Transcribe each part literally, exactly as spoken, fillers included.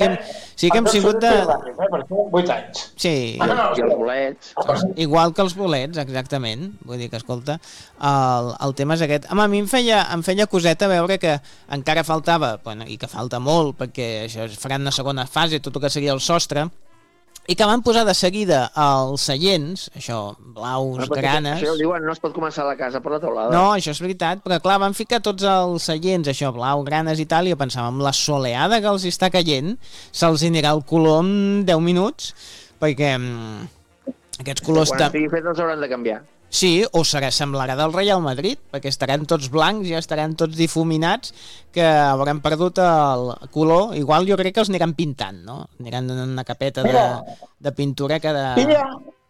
que hem, sí que hem sigut de... vuit anys. Sí. I els bolets. Igual que els bolets, exactament. Vull dir que, escolta, el, el tema és aquest. Home, a mi em feia, em feia coseta veure que encara faltava, bueno, i que falta molt, perquè això faran una segona fase, tot el que seria el sostre, i que van posar de seguida els seients, això, blaus, no, granes... Això diuen, no es pot començar la casa per la teulada. No, això és veritat, però clar, van ficar tots els seients, això, blau, granes i tal, i jo pensava, amb la soleada que els està caient, se'ls anirà el color en deu minuts, perquè mm, aquests colors... Quan estigui fet els hauran de canviar. Sí, o serà semblarà del Real Madrid, perquè estaran tots blancs, ja estaran tots difuminats, que hauran perdut el color. Igual jo crec que els aniran pintant, no? Aniran en una capeta de, de pintura cada... Ia,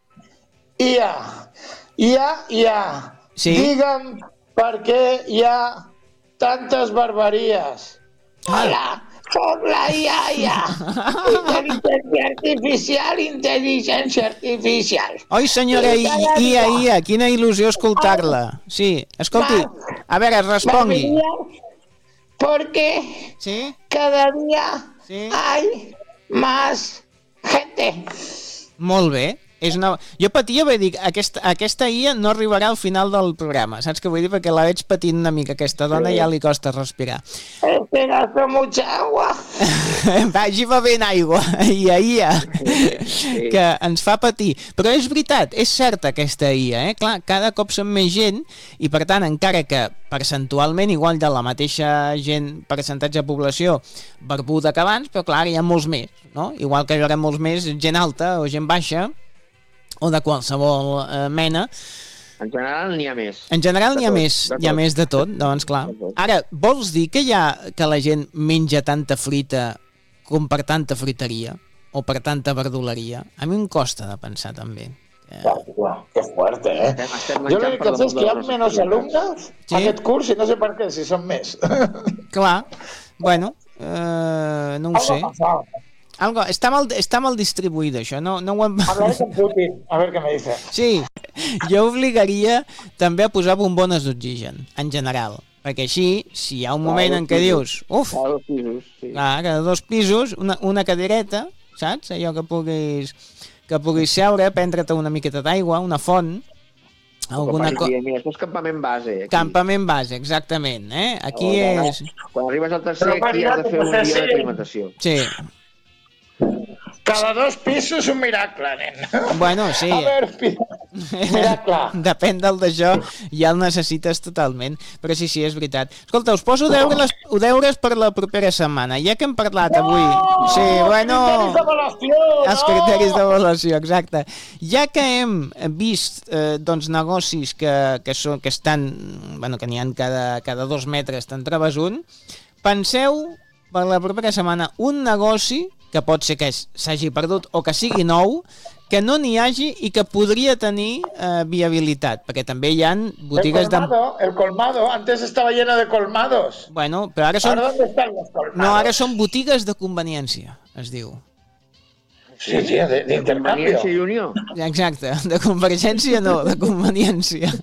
ia, ia, ia. Sí? Digue'm per què hi ha tantes barbaries. Hola, soc la iaia. Intel·ligència artificial, intel·ligència artificial. Oi, senyora Ia, Ia, quina il·lusió escoltar-la. Sí, escolti, a veure, respongui. Porque ¿Sí? cada día ¿Sí? hay más gente. Molt bé. És una... Jo patia, vull dir, aquesta, aquesta I A no arribarà al final del programa, saps què vull dir? Perquè la veig patint una mica, aquesta dona, sí. Ja li costa respirar. Este gasto mucha agua. Vagi bevent aigua, Ia, Ia, Sí. que ens fa patir. Però és veritat, és certa aquesta I A, eh? Clar, cada cop som més gent i, per tant, encara que percentualment igual de la mateixa gent, percentatge de població barbuda que abans, però clar, hi ha molts més, no? Igual que hi haurà molts més gent alta o gent baixa, o de qualsevol eh, mena. En general n'hi ha més. En general n'hi ha tot, més, hi ha més de tot, doncs clar. Ara, vols dir que hi ha que la gent menja tanta fruita com per tanta fruiteria o per tanta verduleria? A mi em costa de pensar també. Wow, que fuerte, eh? Estem, estem Jo l'únic que sé és que hi ha menys alumnes Sí? a aquest curs i no sé per què, si són més. Clar, bueno, eh, no ho sé. Algo, està, mal, està mal distribuït això, no, no ho hem... Hablaré con Putin, a ver qué me dice. Sí, jo obligaria també a posar bombones d'oxigen, en general, perquè així, si hi ha un moment en què dius, uf, Cada dos pisos, sí. clar, cada dos pisos, una, una cadireta, saps? Allò que puguis, que puguis seure, prendre-te una miqueta d'aigua, una font, alguna cosa... Mira, això és campament base. Aquí. Campament base, exactament, eh? Aquí oh, és... Quan arribes al tercer, aquí has de fer un dia d'aclimatació. Sí. Cada dos pisos un miracle, nen. Bueno, sí. A veure, miracle. Depèn del d'això, ja el necessites totalment. Però sí, sí, és veritat. Escolta, us poso deures, deures per la propera setmana. Ja que hem parlat avui... No! Sí, bueno... Criteris d'avaluació! Els criteris d'avaluació, exacte. Ja que hem vist eh, doncs, negocis que, que, són, que estan... Bueno, que n'hi ha cada, cada dos metres, te'n trobes un, penseu per la propera setmana un negoci que pot ser que s'hagi perdut o que sigui nou, que no n'hi hagi i que podria tenir eh, viabilitat, perquè també hi ha botigues el colmado, de... El colmado, antes estava lleno de colmados. Bueno, però ara són... Ara, ¿dónde están los colmados? No, ara són botigues de conveniència, es diu. Sí, sí, de, de intercanvio. Conveniència i unió. Exacte, de convergència no, de conveniència.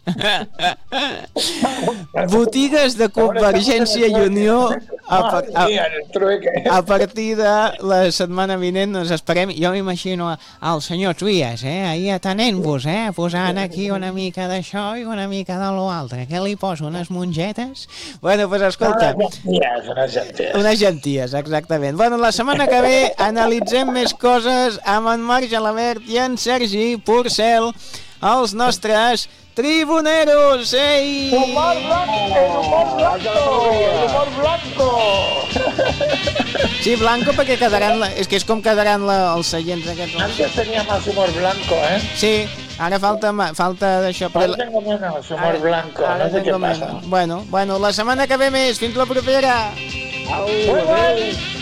Botigues de convergència i unió a, par a, a partir de la setmana vinent nos esperem. Jo m'imagino al senyor Trias, eh, ahí atenent-vos, eh, posant aquí una mica d'això i una mica de lo altre. Què li poso, unes mongetes? Bueno, pues escolta. Unes genties, unes genties. Unes genties, exactament. Bueno, la setmana que ve analitzem més coses amb en Marc Gelabert i en Sergi Porcel, els nostres tribuneros. Ei! Humor blanco, el humor blanco, el humor blanco. Sí, blanco perquè quedaran, la... és que és com quedaran la... els seients aquests. Antes tenía más humor blanco, ¿eh? Sí, ara falta, falta d'això. Ahora tengo menos humor ara, blanco, ara no sé què menos. passa. Bueno, bueno, la setmana que ve més, fins la propera. Au, Bye, bye.